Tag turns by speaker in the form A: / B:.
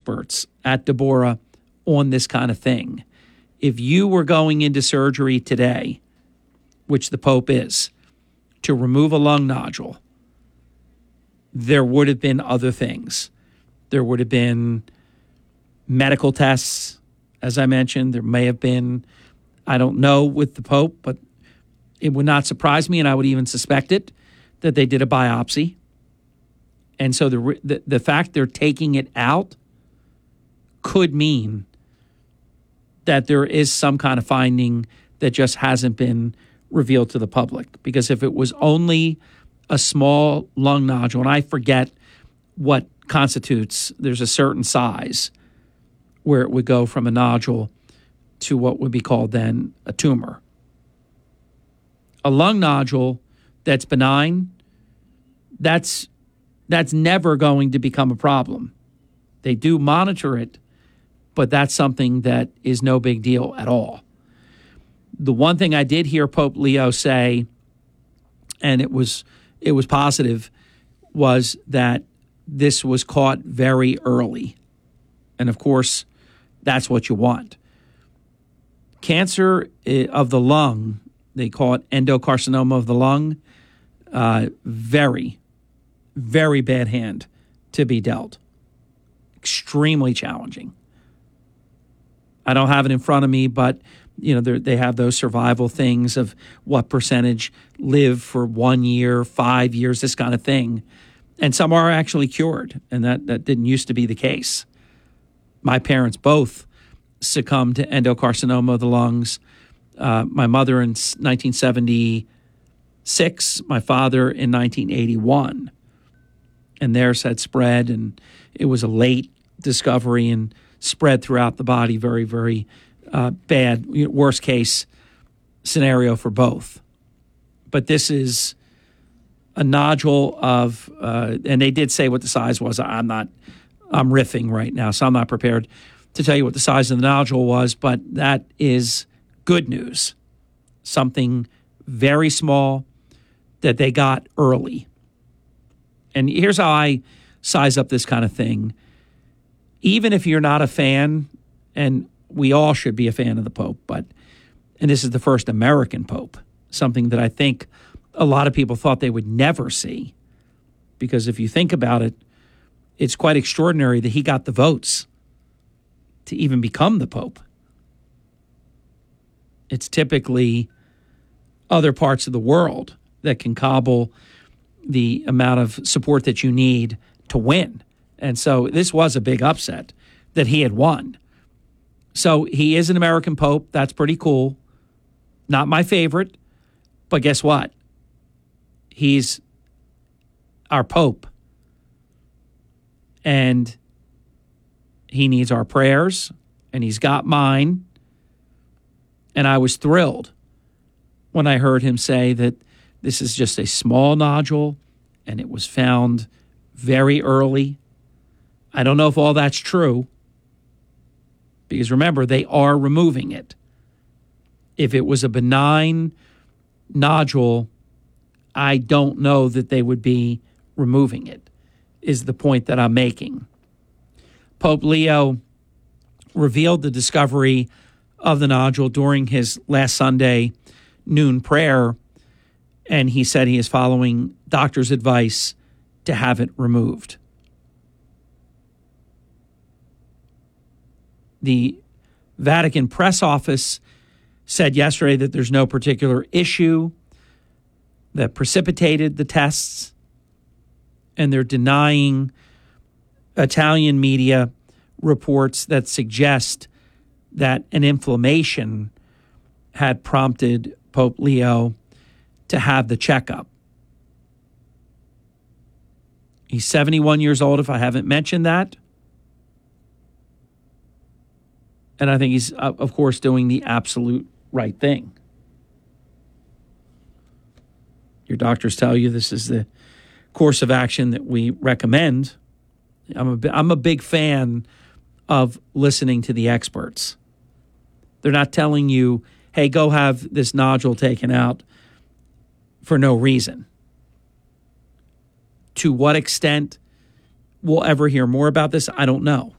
A: experts at Deborah on this kind of thing. If you were going into surgery today, which the Pope is, to remove a lung nodule, there would have been other things. There would have been medical tests, as I mentioned. There may have been, I don't know with the Pope, but it would not surprise me, and I would even suspect it, that they did a biopsy. And so the fact they're taking it out could mean that there is some kind of finding that just hasn't been revealed to the public. Because if it was only a small lung nodule, and I forget what constitutes, there's a certain size where it would go from a nodule to what would be called then a tumor. A lung nodule that's benign, that's never going to become a problem. They do monitor it, but that's something that is no big deal at all. The one thing I did hear Pope Leo say, and it was positive, was that this was caught very early. And of course, that's what you want. Cancer of the lung, they call it endocarcinoma of the lung, very, very bad hand to be dealt. Extremely challenging. I don't have it in front of me, but they have those survival things of what percentage live for 1 year, 5 years, this kind of thing. And some are actually cured, and that didn't used to be the case. My parents both succumbed to endocarcinoma of the lungs. My mother in 1976, my father in 1981. And theirs had spread, and it was a late discovery and spread throughout the body, very, very bad, worst case scenario for both. But this is a nodule of, and they did say what the size was. I'm riffing right now, so I'm not prepared to tell you what the size of the nodule was, but that is good news. Something very small that they got early. And here's how I size up this kind of thing. Even if you're not a fan, and we all should be a fan of the Pope, and this is the first American Pope, something that I think a lot of people thought they would never see. Because if you think about it, it's quite extraordinary that he got the votes to even become the Pope. It's typically other parts of the world that can cobble the amount of support that you need to win. And so this was a big upset that he had won. So he is an American Pope. That's pretty cool. Not my favorite, but guess what? He's our Pope. And he needs our prayers, and he's got mine. And I was thrilled when I heard him say that this is just a small nodule, and it was found very early. I don't know if all that's true, because remember, they are removing it. If it was a benign nodule, I don't know that they would be removing it, is the point that I'm making. Pope Leo revealed the discovery of the nodule during his last Sunday noon prayer, and he said he is following doctor's advice to have it removed. The Vatican press office said yesterday that there's no particular issue that precipitated the tests, and they're denying Italian media reports that suggest that an inflammation had prompted Pope Leo to have the checkup. He's 71 years old, if I haven't mentioned that. And I think he's, of course, doing the absolute right thing. Your doctors tell you this is the course of action that we recommend. I'm a big fan of listening to the experts. They're not telling you, hey, go have this nodule taken out for no reason. To what extent we'll ever hear more about this, I don't know.